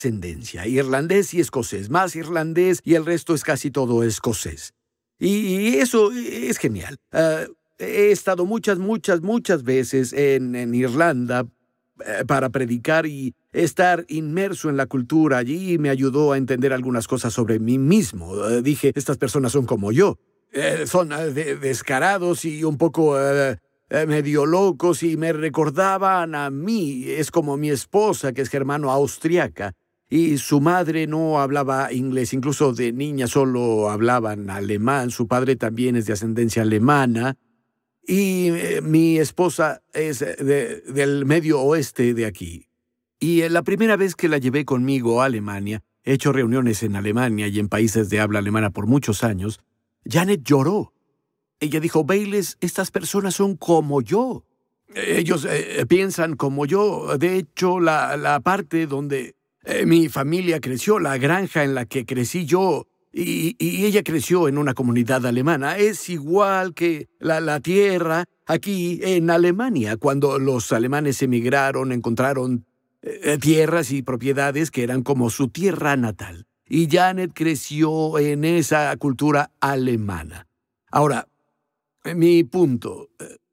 descendencia, irlandés y escocés, más irlandés y el resto es casi todo escocés. Y eso es genial. He estado muchas veces en Irlanda para predicar y estar inmerso en la cultura allí me ayudó a entender algunas cosas sobre mí mismo. Dije, estas personas son como yo. Son descarados y un poco medio locos y me recordaban a mí. Es como mi esposa, que es germano-austriaca, y su madre no hablaba inglés. Incluso de niña solo hablaban alemán. Su padre también es de ascendencia alemana. Y mi esposa es del medio oeste de aquí. Y la primera vez que la llevé conmigo a Alemania, he hecho reuniones en Alemania y en países de habla alemana por muchos años, Janet lloró. Ella dijo, Bayles, estas personas son como yo. Ellos piensan como yo. De hecho, la parte donde mi familia creció, la granja en la que crecí yo, y ella creció en una comunidad alemana, es igual que la tierra aquí en Alemania. Cuando los alemanes emigraron, encontraron tierras y propiedades que eran como su tierra natal. Y Janet creció en esa cultura alemana. Ahora, mi punto.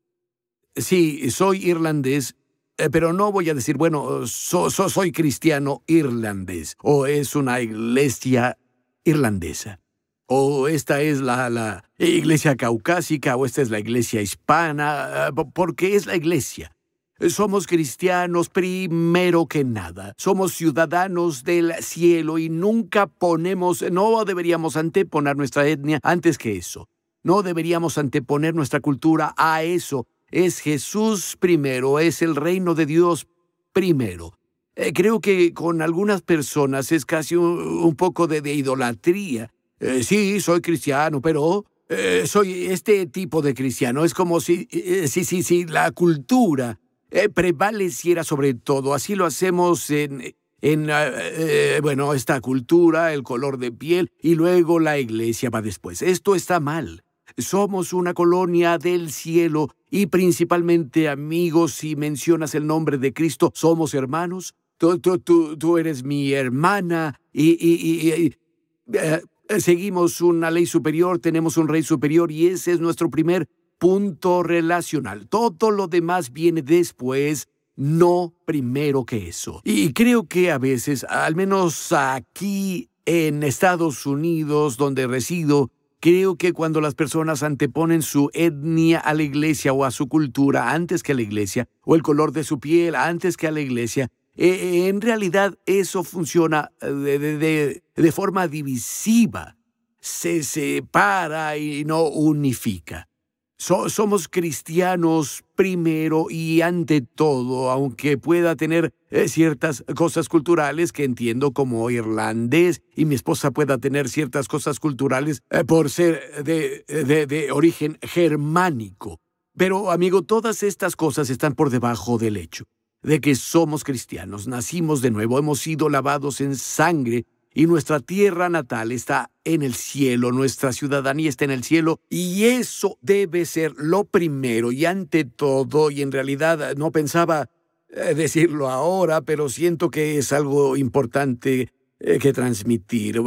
Sí, soy irlandés, pero no voy a decir, bueno, soy cristiano irlandés, o es una iglesia irlandesa, o esta es la iglesia caucásica, o esta es la iglesia hispana, porque es la iglesia. Somos cristianos primero que nada. Somos ciudadanos del cielo y nunca no deberíamos anteponer nuestra etnia antes que eso. No deberíamos anteponer nuestra cultura a eso. Es Jesús primero, es el reino de Dios primero. Creo que con algunas personas es casi un poco de idolatría. Sí, soy cristiano, pero soy este tipo de cristiano. Es como si la cultura prevaleciera sobre todo. Así lo hacemos en esta cultura, el color de piel, y luego la iglesia va después. Esto está mal. Somos una colonia del cielo y principalmente amigos. Si mencionas el nombre de Cristo, somos hermanos. Tú eres mi hermana y seguimos una ley superior, tenemos un rey superior y ese es nuestro primer punto relacional. Todo lo demás viene después, no primero que eso. Y creo que a veces, al menos aquí en Estados Unidos, donde resido, creo que cuando las personas anteponen su etnia a la iglesia o a su cultura antes que a la iglesia, o el color de su piel antes que a la iglesia, en realidad eso funciona de forma divisiva. Se separa y no unifica. Somos cristianos primero y ante todo, aunque pueda tener ciertas cosas culturales que entiendo como irlandés y mi esposa pueda tener ciertas cosas culturales por ser de origen germánico. Pero, amigo, todas estas cosas están por debajo del hecho de que somos cristianos, nacimos de nuevo, hemos sido lavados en sangre y nuestra tierra natal está en el cielo, nuestra ciudadanía está en el cielo, y eso debe ser lo primero y ante todo, y en realidad no pensaba decirlo ahora, pero siento que es algo importante que transmitir.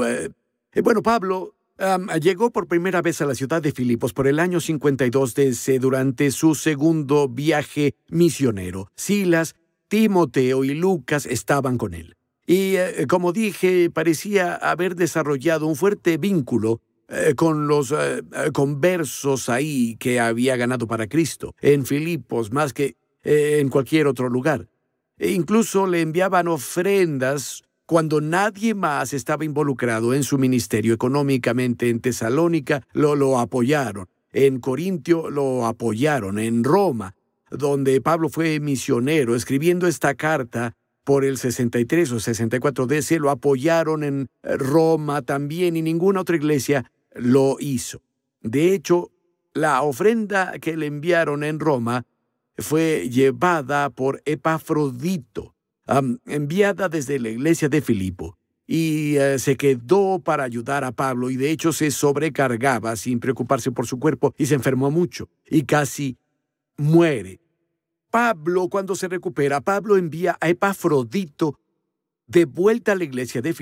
Pablo llegó por primera vez a la ciudad de Filipos por el año 52 durante su segundo viaje misionero. Silas, Timoteo y Lucas estaban con él. Y, como dije, parecía haber desarrollado un fuerte vínculo con los conversos ahí que había ganado para Cristo, en Filipos, más que en cualquier otro lugar. E incluso le enviaban ofrendas cuando nadie más estaba involucrado en su ministerio económicamente. En Tesalónica lo apoyaron, en Corintio lo apoyaron, en Roma, donde Pablo fue misionero, escribiendo esta carta, por el 63 o 64 DC, lo apoyaron en Roma también y ninguna otra iglesia lo hizo. De hecho, la ofrenda que le enviaron en Roma fue llevada por Epafrodito, enviada desde la iglesia de Filipo, y se quedó para ayudar a Pablo y de hecho se sobrecargaba sin preocuparse por su cuerpo y se enfermó mucho y casi muere. Pablo, cuando se recupera, Pablo envía a Epafrodito De vuelta a la iglesia de